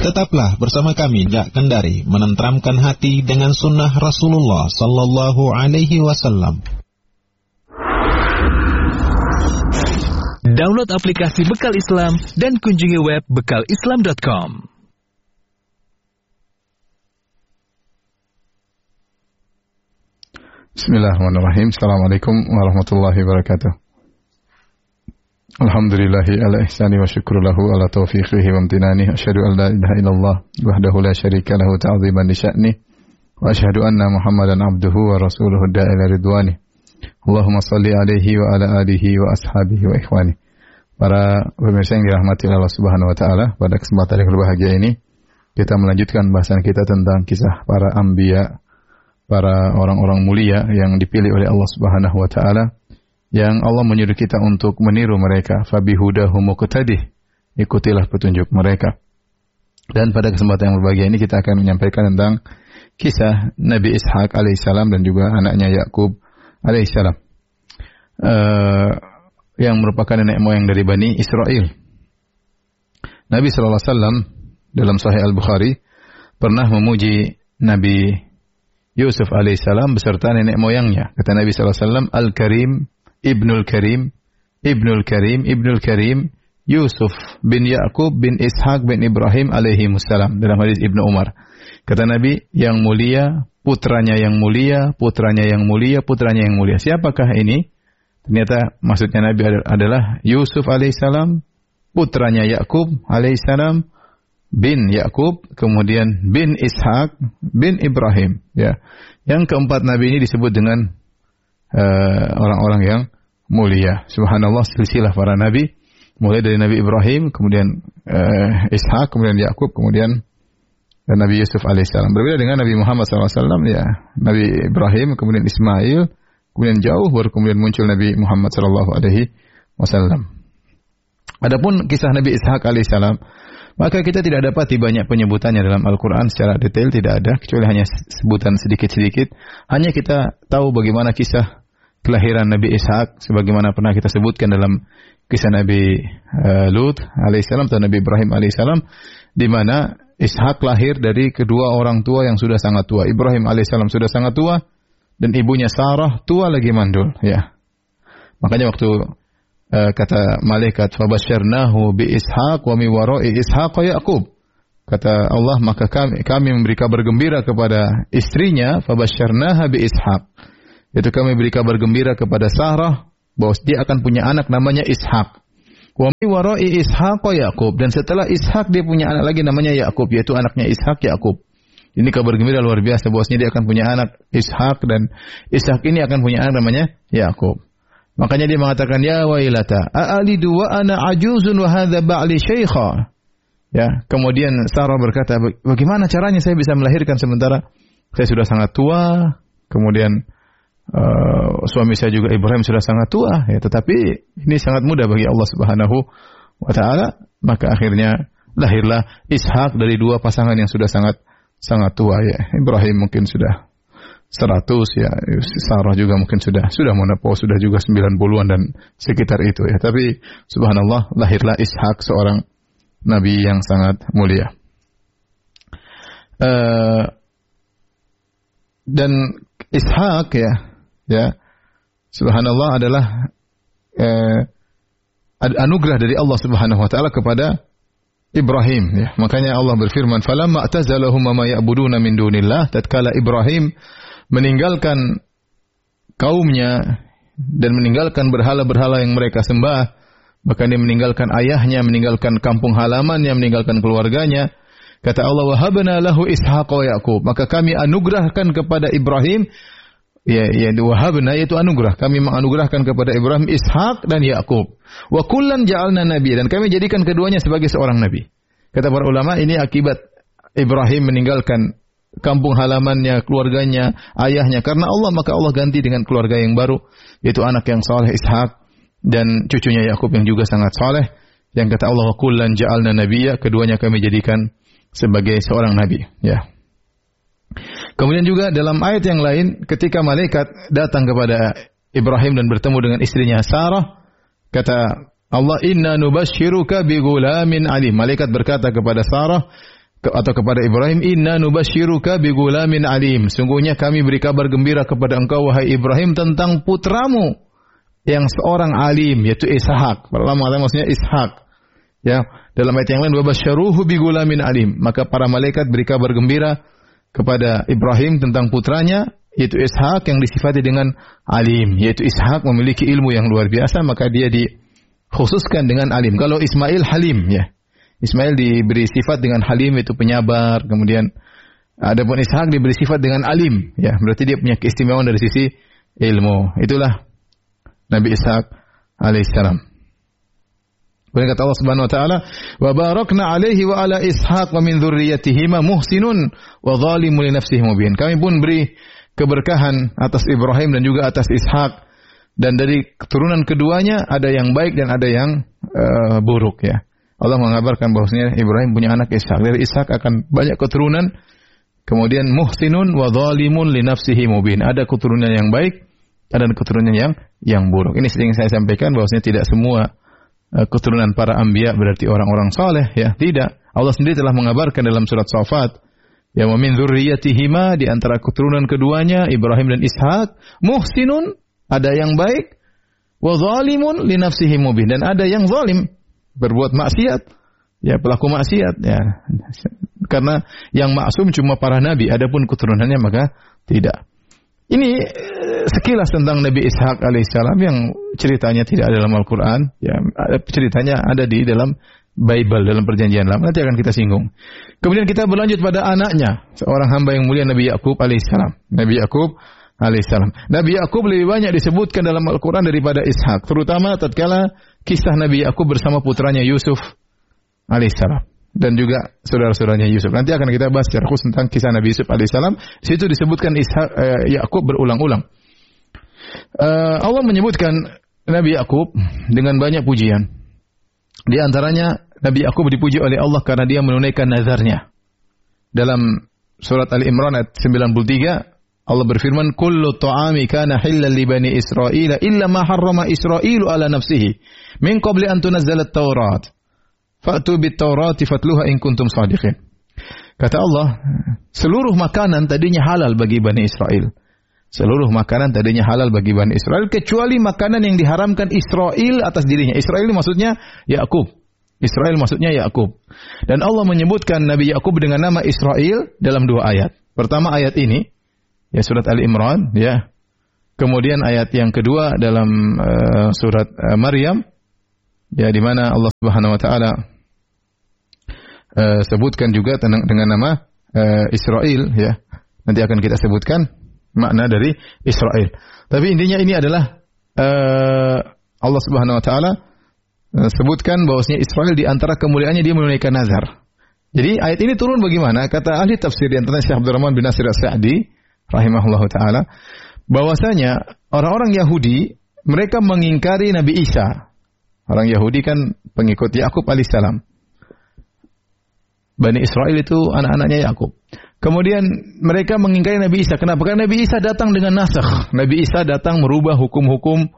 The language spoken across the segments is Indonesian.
Tetaplah bersama kami Dak Kendari menenteramkan hati dengan sunnah Rasulullah Sallallahu Alaihi Wasallam. Download aplikasi Bekal Islam dan kunjungi web bekalislam.com. Bismillahirrahmanirrahim. Assalamualaikum warahmatullahi wabarakatuh. Alhamdulillahi ala ihsani wa syukru lahu ala taufiqihi wa amtinani. Asyhadu an la ilaha illallah wahdahu la syarika lahu ta'ziman li sya'ni. Wa asyhadu anna Muhammadan abduhu wa rasuluhu da'ila ridwani. Allahumma salli alaihi wa ala alihi wa ashabihi wa ikhwani. Para pemirsa yang dirahmati Allah Subhanahu wa taala, pada kesempatan yang berbahagia ini kita melanjutkan bahasan kita tentang kisah para anbiya, para orang-orang mulia yang dipilih oleh Allah Subhanahu wa taala, yang Allah menyuruh kita untuk meniru mereka. Fabihudahu muqtadih, ikutilah petunjuk mereka. Dan pada kesempatan yang berbahagia ini kita akan menyampaikan tentang kisah Nabi Ishaq alaihissalam dan juga anaknya Yakub alaihissalam, yang merupakan nenek moyang dari Bani Israel. Nabi SAW dalam Sahih Al-Bukhari pernah memuji Nabi Yusuf alaihissalam beserta nenek moyangnya. Kata Nabi SAW, Al-Karim, Ibnul Karim, Ibnul Karim, Ibnul Karim, Yusuf bin Yakub bin Ishaq bin Ibrahim alaihimussalam. Dalam hadis Ibnu Umar. Kata Nabi, yang mulia, putranya yang mulia, putranya yang mulia, putranya yang mulia. Siapakah ini? Ternyata maksudnya Nabi adalah Yusuf alaihissalam, putranya Yakub alaihissalam, bin Yakub, kemudian bin Ishaq, bin Ibrahim. Ya. Yang keempat Nabi ini disebut dengan orang-orang yang mulia. Subhanallah, silsilah para nabi, mulai dari Nabi Ibrahim, kemudian Ishaq, kemudian Yakub, kemudian Nabi Yusuf alaihissalam. Berbeda dengan Nabi Muhammad SAW, ya. Nabi Ibrahim, kemudian Ismail, kemudian jauh baru kemudian muncul Nabi Muhammad SAW. Adapun kisah Nabi Ishaq alaihissalam, maka kita tidak dapati banyak penyebutannya dalam Al-Quran secara detail, tidak ada, kecuali hanya sebutan sedikit-sedikit. Hanya kita tahu bagaimana kisah kelahiran Nabi Ishaq, sebagaimana pernah kita sebutkan dalam kisah Nabi Lut alaihissalam atau Nabi Ibrahim alaihissalam, di mana Ishaq lahir dari kedua orang tua yang sudah sangat tua. Ibrahim alaihissalam sudah sangat tua, dan ibunya Sarah tua lagi mandul. Ya. Makanya waktu kata malaikat, fabasyarnahu bi Ishaq wa mi wara'i Ishaq Yaqub. Kata Allah, maka kami memberi kabar gembira kepada istrinya, fabasyarnaha bi Ishaq. Itu kami beri kabar gembira kepada Sarah bahwa dia akan punya anak namanya Ishaq. Wa mi wara'i Ishaq Yaqub, dan setelah Ishaq dia punya anak lagi namanya Yaqub, yaitu anaknya Ishaq Yaqub. Ini kabar gembira luar biasa bahwasanya dia akan punya anak Ishaq, dan Ishaq ini akan punya anak namanya Yaqub. Makanya dia mengatakan, ya wailata, a'alidu wa ana ajuzun wa hadha ba'li syaikha. Ya, kemudian Sarah berkata, bagaimana caranya saya bisa melahirkan sementara saya sudah sangat tua, kemudian suami saya juga Ibrahim sudah sangat tua, ya, tetapi ini sangat mudah bagi Allah Subhanahu wa taala. Maka akhirnya lahirlah Ishaq dari dua pasangan yang sudah sangat tua, ya. Ibrahim mungkin sudah 100, ya. Sarah juga mungkin sudah menopause, sudah juga 90-an dan sekitar itu, ya. Tapi subhanallah, lahirlah Ishaq, seorang nabi yang sangat mulia. Dan Ishaq, ya, subhanallah, adalah anugerah dari Allah Subhanahu wa taala kepada Ibrahim, ya. Makanya Allah berfirman, falamma atazalahum ma ya'buduna min dunillah, tatkala Ibrahim meninggalkan kaumnya dan meninggalkan berhala-berhala yang mereka sembah, bahkan dia meninggalkan ayahnya, meninggalkan kampung halamannya, meninggalkan keluarganya. Kata Allah, wahabna lahu Ishaq wa Yaqub, maka kami anugerahkan kepada Ibrahim, ya wahabna, yaitu anugerah, kami menganugerahkan kepada Ibrahim Ishaq dan Yaqub. Wa kullan ja'alna nabi, dan kami jadikan keduanya sebagai seorang nabi. Kata para ulama, ini akibat Ibrahim meninggalkan kampung halamannya, keluarganya, ayahnya karena Allah, maka Allah ganti dengan keluarga yang baru, yaitu anak yang saleh Ishaq dan cucunya Yakub yang juga sangat saleh. Yang kata Allah, wa kullan ja'alna nabiyya, keduanya kami jadikan sebagai seorang nabi, ya. Kemudian juga dalam ayat yang lain, ketika malaikat datang kepada Ibrahim dan bertemu dengan istrinya Sarah, kata Allah, inna nubashiruka bi ghulamin alim. Malaikat berkata kepada Sarah, atau kepada Ibrahim, inna nubasyiruka bigulamin alim. Sungguhnya kami beri kabar gembira kepada engkau wahai Ibrahim tentang putramu yang seorang alim, yaitu Ishak. Para ulama mengatakan maksudnya Ishak. Ya, dalam ayat yang lain wabasyaruhu bigulamin alim. Maka para malaikat beri kabar gembira kepada Ibrahim tentang putranya yaitu Ishak yang disifati dengan alim, yaitu Ishak memiliki ilmu yang luar biasa, maka dia dikhususkan dengan alim. Kalau Ismail halim, ya. Ismail diberi sifat dengan halim, itu penyabar. Kemudian adapun Ishak diberi sifat dengan alim, ya, berarti dia punya keistimewaan dari sisi ilmu. Itulah Nabi Ishak alaihissalam. Kemudian kata Allah Subhanahu wa taala, "Wa barakna alaihi wa ala Ishaq wa min dzurriyyatihima muhsinun wa zalimun li nafsihi mubin." Kami pun beri keberkahan atas Ibrahim dan juga atas Ishak, dan dari keturunan keduanya ada yang baik dan ada yang buruk, ya. Allah mengabarkan bahwasanya Ibrahim punya anak Ishak. Dari Ishak akan banyak keturunan. Kemudian muhsinun wa zalimun li nafsihi mubin. Ada keturunan yang baik, ada keturunan yang buruk. Ini sering saya sampaikan bahwasanya tidak semua keturunan para anbiya berarti orang-orang saleh, ya. Tidak. Allah sendiri telah mengabarkan dalam surat Shafat, ya, wa min dzurriyyatihima, di antara keturunan keduanya Ibrahim dan Ishak, muhsinun, ada yang baik, wa zalimun li nafsihi mubin, dan ada yang zalim, berbuat maksiat, ya, pelaku maksiat, ya. Karena yang maksum cuma para nabi, adapun keturunannya maka tidak. Ini sekilas tentang Nabi Ishak alaihissalam yang ceritanya tidak ada dalam Al-Quran, ya, ceritanya ada di dalam Bible, dalam perjanjian lama, nanti akan kita singgung. Kemudian kita berlanjut pada anaknya, seorang hamba yang mulia, Nabi Yakub alaihissalam. Nabi Yakub alaihissalam. Nabi Yakub lebih banyak disebutkan dalam Al-Quran daripada Ishak, terutama tatkala kisah Nabi Yakub bersama putranya Yusuf alaihissalam dan juga saudara-saudaranya Yusuf. Nanti akan kita bahas secara khusus tentang kisah Nabi Yusuf alaihissalam. Di situ disebutkan Yakub berulang-ulang. Allah menyebutkan Nabi Yakub dengan banyak pujian. Di antaranya Nabi Yakub dipuji oleh Allah karena dia menunaikan nazarnya. Dalam surat Ali Imran ayat 93, Allah berfirman, "Kullu ta'ami kana halal li bani Israil illa ma harrama Israilu ala nafsihi min qabli an tunazzala at-Taurat. Fa'tu bit-Taurati fatluha in kuntum shadiqin." Kata Allah, seluruh makanan tadinya halal bagi Bani Israel. Seluruh makanan tadinya halal bagi Bani Israel kecuali makanan yang diharamkan Israel atas dirinya. Israel maksudnya Yakub. Israel maksudnya Yakub. Dan Allah menyebutkan Nabi Yakub dengan nama Israel dalam dua ayat. Pertama ayat ini, ya, surat Ali Imran, ya. Kemudian ayat yang kedua dalam surat Maryam, ya, di mana Allah Subhanahu wa taala sebutkan juga dengan nama Israel, ya. Nanti akan kita sebutkan makna dari Israel. Tapi intinya ini adalah Allah Subhanahu wa taala sebutkan bahwasanya Israel di antara kemuliaannya dia menunaikan nazar. Jadi ayat ini turun bagaimana? Kata ahli tafsir di antaranya Syekh Abdurrahman bin Nasir As-Sa'di rahimahullahu taala, bahwasanya orang-orang Yahudi mereka mengingkari Nabi Isa. Orang Yahudi kan pengikut Yakub alaihissalam. Bani Israel itu anak-anaknya Yakub. Kemudian mereka mengingkari Nabi Isa. Kenapa? Karena Nabi Isa datang dengan nasakh. Nabi Isa datang merubah hukum-hukum.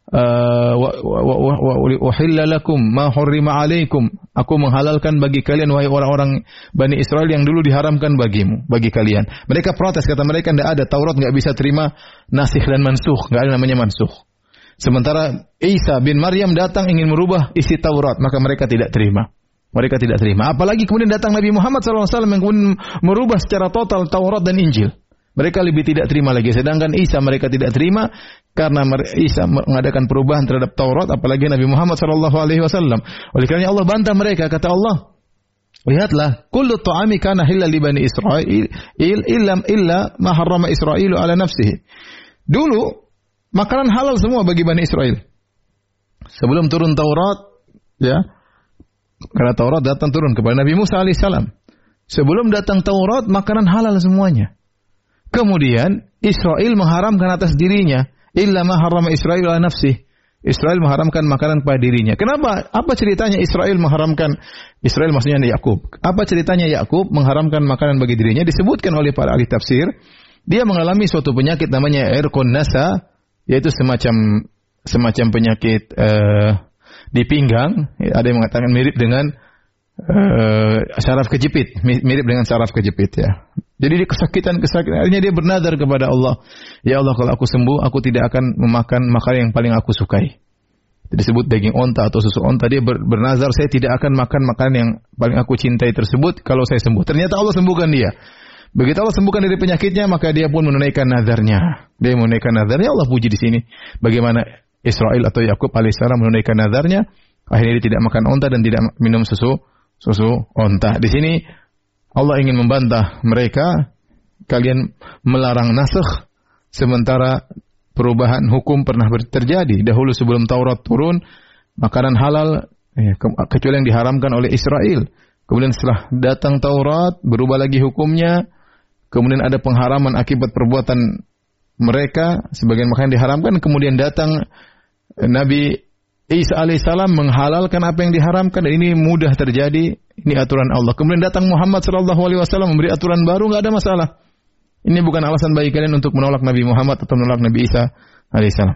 Wahilla lakum ma hurrima alaikum. Aku menghalalkan bagi kalian wahai orang-orang Bani Israel yang dulu diharamkan bagi kalian. Mereka protes, kata mereka tidak ada, Taurat enggak bisa terima nasikh dan mansukh, enggak ada namanya mansukh. Sementara Isa bin Maryam datang ingin merubah isi Taurat, maka mereka tidak terima. Mereka tidak terima. Apalagi kemudian datang Nabi Muhammad SAW yang kemudian merubah secara total Taurat dan Injil. Mereka lebih tidak terima lagi. Sedangkan Isa mereka tidak terima karena Isa mengadakan perubahan terhadap Taurat, apalagi Nabi Muhammad SAW. Oleh karena Allah bantah mereka. Kata Allah, lihatlah, kullu ta'ami kana halal li bani Israil illa ma harrama Israilu ala nafsihi. Dulu makanan halal semua bagi Bani Israel. Sebelum turun Taurat, ya, karena Taurat datang turun kepada Nabi Musa alaihissalam. Sebelum datang Taurat, makanan halal semuanya. Kemudian Israel mengharamkan atas dirinya, illa ma harrama Israil ala nafsihi. Israel mengharamkan makanan pada dirinya. Kenapa? Apa ceritanya Israel mengharamkan? Israel maksudnya Yakub. Apa ceritanya Yakub mengharamkan makanan bagi dirinya? Disebutkan oleh para ahli tafsir, dia mengalami suatu penyakit namanya irqun nasa, yaitu semacam penyakit di pinggang. Ada yang mengatakan mirip dengan syaraf kejepit, mirip dengan syaraf kejepit ya. Jadi dia kesakitan, akhirnya dia bernazar kepada Allah, ya Allah kalau aku sembuh, aku tidak akan memakan makanan yang paling aku sukai. Disebut daging onta atau susu onta. Dia bernazar, saya tidak akan makan makanan yang paling aku cintai tersebut kalau saya sembuh. Ternyata Allah sembuhkan dia. Begitu Allah sembuhkan dari penyakitnya, maka dia pun menunaikan nazarnya. Dia menunaikan nazarnya, Allah puji di sini. Bagaimana Israil atau Yakub alaihissalam menunaikan nazarnya, akhirnya dia tidak makan onta dan tidak minum susu onta. Di sini Allah ingin membantah mereka, kalian melarang nasakh, sementara perubahan hukum pernah terjadi. Dahulu sebelum Taurat turun, makanan halal kecuali yang diharamkan oleh Israel. Kemudian setelah datang Taurat, berubah lagi hukumnya. Kemudian ada pengharaman akibat perbuatan mereka, sebagian makanan diharamkan. Kemudian datang Nabi Isa alaihissalam menghalalkan apa yang diharamkan, dan ini mudah terjadi, ini aturan Allah. Kemudian datang Muhammad sallallahu alaihi wasallam memberi aturan baru, enggak ada masalah. Ini bukan alasan bagi kalian untuk menolak Nabi Muhammad atau menolak Nabi Isa alaihissalam.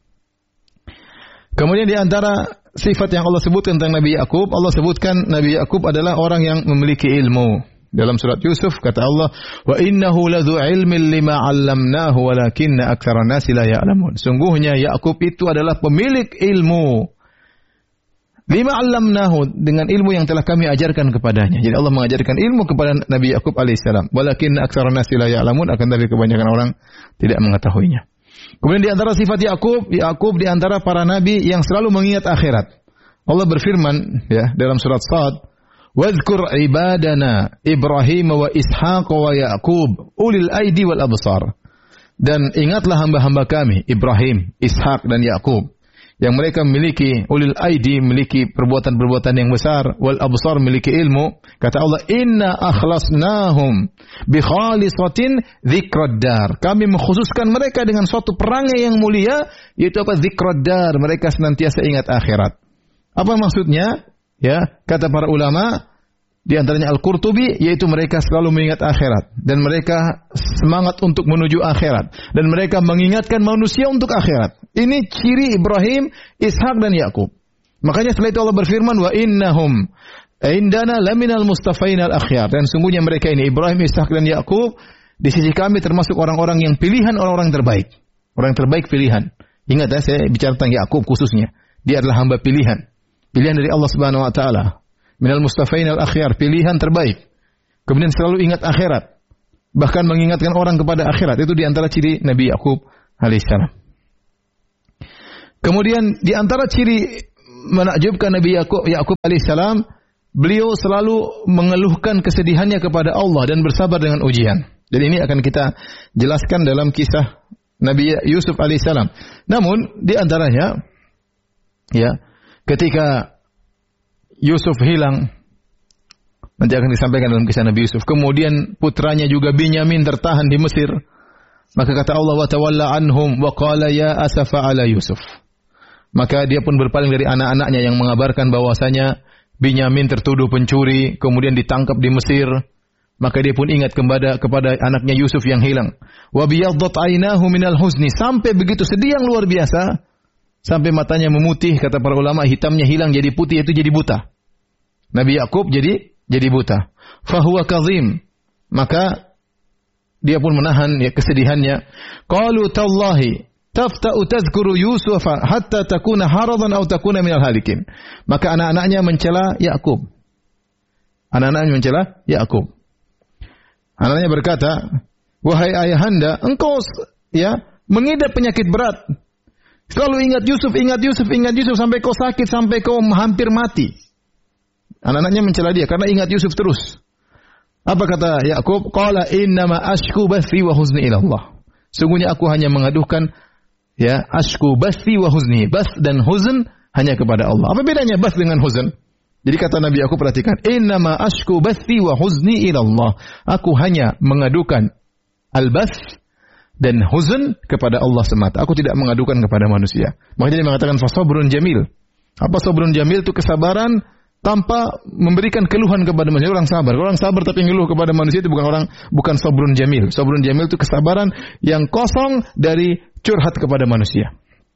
Kemudian di antara sifat yang Allah sebutkan tentang Nabi Yakub, Allah sebutkan Nabi Yakub adalah orang yang memiliki ilmu. Dalam surat Yusuf kata Allah, "Wa innahu ladzu ilmin lima 'allamnahu walakinna aktsaran nasi la ya'lamun." Sungguhnya Yakub itu adalah pemilik ilmu. Lima 'allamnahu, dengan ilmu yang telah kami ajarkan kepadanya. Jadi Allah mengajarkan ilmu kepada Nabi Yakub alaihissalam. Walakinna aktsaran nasi la ya'lamun, akan tapi kebanyakan orang tidak mengetahuinya. Kemudian di antara sifat Yakub di antara para nabi yang selalu mengingat akhirat. Allah berfirman ya dalam surat Shad, "Wadhkur ibadana Ibrahim wa Ishaq wa Yaqub ulil aidi wal absar." Dan ingatlah hamba-hamba kami Ibrahim, Ishak dan Yaqub yang mereka memiliki ulil aidi, memiliki perbuatan-perbuatan yang besar, wal absar, memiliki ilmu. Kata Allah, "Inna akhlasnahum bi khalisatin dzikrad dar." Kami mengkhususkan mereka dengan suatu perangai yang mulia, yaitu apa? Dzikrad dar, mereka senantiasa ingat akhirat. Apa maksudnya? Ya, kata para ulama, di antaranya Al-Qurtubi, yaitu mereka selalu mengingat akhirat dan mereka semangat untuk menuju akhirat dan mereka mengingatkan manusia untuk akhirat. Ini ciri Ibrahim, Ishak dan Yakub. Makanya setelah itu Allah berfirman, "Wa innahum indana laminal mustafainal akhyar." Dan sungguhnya mereka ini Ibrahim, Ishak dan Yakub di sisi kami termasuk orang-orang yang pilihan, orang-orang terbaik. Orang terbaik pilihan. Ingat ya, saya bicara tentang Yakub khususnya. Dia adalah hamba pilihan. Pilihan dari Allah Subhanahu wa taala. Minal mustafain al-akhyar, pilihan terbaik. Kemudian selalu ingat akhirat. Bahkan mengingatkan orang kepada akhirat. Itu di antara ciri Nabi Yakub alaihissalam. Kemudian di antara ciri menakjubkan Nabi Yakub alaihissalam, beliau selalu mengeluhkan kesedihannya kepada Allah dan bersabar dengan ujian. Jadi ini akan kita jelaskan dalam kisah Nabi Yusuf alaihissalam. Namun di antaranya, ya, ketika Yusuf hilang, nanti akan disampaikan dalam kisah Nabi Yusuf. Kemudian putranya juga Binyamin tertahan di Mesir. Maka kata Allah, "Wa tawalla anhum wa qala ya asafa ala Yusuf." Maka dia pun berpaling dari anak-anaknya yang mengabarkan bahwasanya Binyamin tertuduh pencuri, kemudian ditangkap di Mesir. Maka dia pun ingat kepada anaknya Yusuf yang hilang. Wa biyaddat ainahu minal huzni, sampai begitu sedih yang luar biasa, sampai matanya memutih, kata para ulama, hitamnya hilang jadi putih, itu jadi buta. Nabi Yakub jadi buta. Fahuwa kazim, maka dia pun menahan ya kesedihannya. Qalu tallahi tafta'u tazkuru Yusuf hatta takuna haradan aw takuna minal halikin. Maka anak-anaknya mencela Yakub. Anak-anaknya berkata, "Wahai ayahanda, engkau ya mengidap penyakit berat. Selalu ingat Yusuf sampai kau sakit, sampai kau hampir mati." Anak-anaknya mencela dia karena ingat Yusuf terus. Apa kata Yakub? Qala innama ashku bathi wa huzni ila Allah. Sungguhnya aku hanya mengadukan ya ashku bathi wa huzni. Bath dan huzn hanya kepada Allah. Apa bedanya bath dengan huzn? Jadi kata Nabi Yakub, perhatikan, innama ashku bathi wa huzni ila Allah. Aku hanya mengadukan al-bath dan huzn kepada Allah semata. Aku tidak mengadukan kepada manusia. Makanya dia mengatakan fasabrun jamil. Apa sabrun jamil? Itu kesabaran tanpa memberikan keluhan kepada manusia. Orang sabar. Kalau orang sabar tapi ngeluh kepada manusia itu bukan sabrun jamil. Sabrun jamil itu kesabaran yang kosong dari curhat kepada manusia.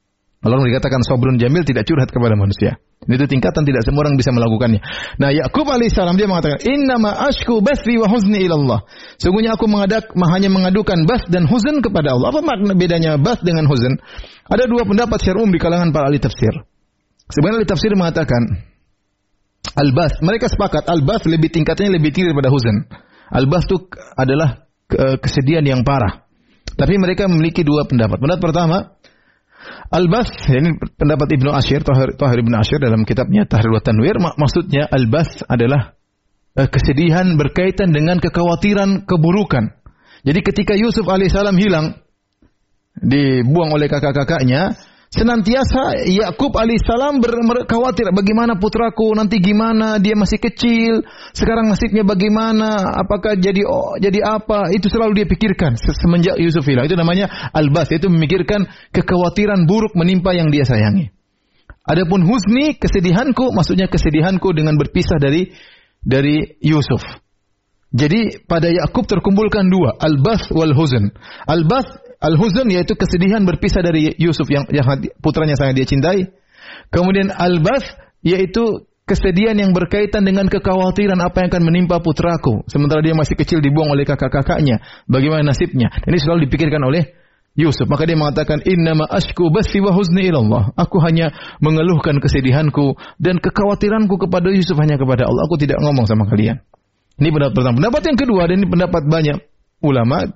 Kalau dikatakan sabrun jamil, tidak curhat kepada manusia. Itu tingkatan tidak semua orang bisa melakukannya. Nah, Yakub alaihissalam dia mengatakan, "Innama ashku bathi wa huzni ila Allah." Sungguhnya aku hanya mengadukan bath dan huzn kepada Allah. Apa makna bedanya bath dengan huzn? Ada dua pendapat secara umum di kalangan para ahli tafsir. Sebenarnya ahli tafsir mengatakan al-bath, mereka sepakat al-bath tingkatannya lebih tinggi daripada huzn. Al-bath itu adalah kesedihan yang parah. Tapi mereka memiliki dua pendapat. Pendapat pertama, al-bath, ini pendapat Ibnu Ashir, Tahir Ibnu Ashir dalam kitabnya Tahrir wa Tanwir, maksudnya al-bath adalah kesedihan berkaitan dengan kekhawatiran keburukan. Jadi ketika Yusuf alaihissalam hilang, dibuang oleh kakak-kakaknya, senantiasa Yakub alaihissalam khawatir, bagaimana putraku nanti, gimana dia masih kecil, sekarang nasibnya bagaimana, apakah jadi apa, itu selalu dia pikirkan semenjak Yusuf hilang. Itu namanya al-bath, itu memikirkan kekhawatiran buruk menimpa yang dia sayangi. Adapun huzni, kesedihanku, maksudnya kesedihanku dengan berpisah dari Yusuf. Jadi pada Yakub terkumpulkan dua, al-bath wal huzn. Al-huzn yaitu kesedihan berpisah dari Yusuf yang putranya sangat dia cintai. Kemudian al-bath yaitu kesedihan yang berkaitan dengan kekhawatiran apa yang akan menimpa putraku. Sementara dia masih kecil dibuang oleh kakak-kakaknya. Bagaimana nasibnya? Ini selalu dipikirkan oleh Yusuf. Maka dia mengatakan, "Innama ashku bathi wa huzni ila Allah." Aku hanya mengeluhkan kesedihanku dan kekhawatiranku kepada Yusuf hanya kepada Allah. Aku tidak ngomong sama kalian. Ini pendapat pertama. Pendapat yang kedua, dan ini pendapat banyak ulama,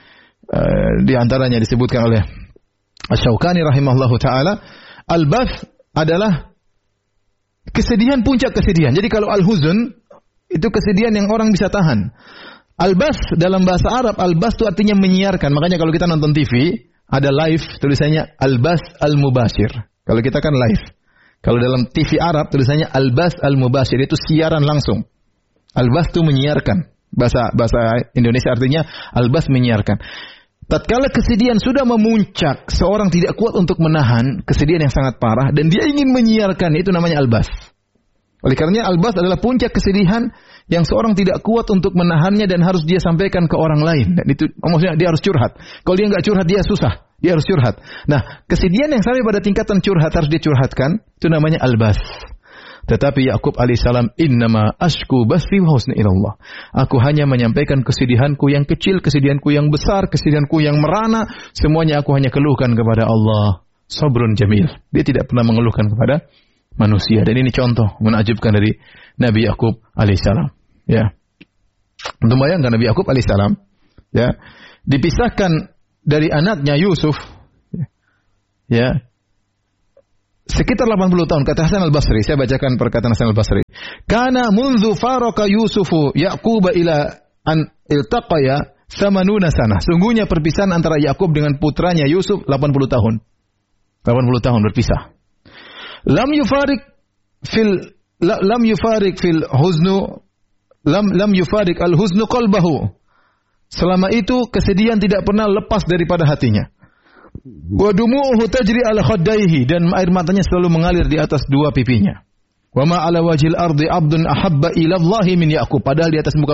di antaranya disebutkan oleh Asy-Syaukani rahimahullahu taala, al-bath adalah kesedihan, puncak kesedihan. Jadi kalau al-huzn itu kesedihan yang orang bisa tahan. Al-bath dalam bahasa Arab, al-bath itu artinya menyiarkan. Makanya kalau kita nonton TV ada live, tulisannya al-bath al-mubashir. Kalau kita kan live. Kalau dalam TV Arab tulisannya al-bath al-mubashir, itu siaran langsung. Al-bath itu menyiarkan. Bahasa Indonesia artinya al-bath menyiarkan. Tatkala kesedihan sudah memuncak, seorang tidak kuat untuk menahan kesedihan yang sangat parah dan dia ingin menyiarkan, itu namanya al-bath. Oleh karenanya al-bath adalah puncak kesedihan yang seorang tidak kuat untuk menahannya dan harus dia sampaikan ke orang lain. Dan itu maksudnya dia harus curhat. Kalau dia enggak curhat dia susah, dia harus curhat. Nah, kesedihan yang sampai pada tingkatan curhat harus dicurhatkan, itu namanya al-bath. Tetapi Yakub alaihissalam, "Innama ashku bathi wa huzni ila Allah." Aku hanya menyampaikan kesedihanku yang kecil, kesedihanku yang besar, kesedihanku yang merana, semuanya aku hanya keluhkan kepada Allah. Sabrun jamil. Dia tidak pernah mengeluhkan kepada manusia. Dan ini contoh menakjubkan dari Nabi Yakub alaihissalam. Ya. Untuk bayangkan Nabi Yakub alaihissalam, ya, dipisahkan dari anaknya Yusuf, ya, sekitar 80 tahun. Kata Hasan al-Basri, saya bacakan perkataan Hasan al-Basri. "Kana munzu faraka Yusufu Yaquba ila an iltaqaya 80 sana." Sungguhnya perpisahan antara Yakub dengan putranya Yusuf 80 tahun. 80 tahun berpisah. Lam yufarik al-huznu qalbahu. Selama itu kesedihan tidak pernah lepas daripada hatinya. Wa dumu'uhu tajri ala khaddaihi, dan air matanya selalu mengalir di atas dua pipinya. Wa ma ala wajhil ardi abdun ahabba ila Allahi min Yaqub. Padahal di atas muka